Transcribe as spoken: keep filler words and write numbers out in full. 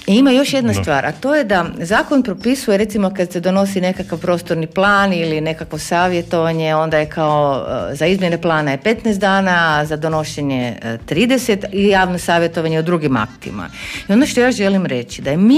I ima još jedna No. stvar, a to je da zakon propisuje, recimo kad se donosi nekakav prostorni plan ili nekakvo savjetovanje, onda je kao e, za izmjene plana je petnaest dana, a za donošenje e, trideset i javno savjetovanje o drugim aktima. I ono što ja želim reći, da je mi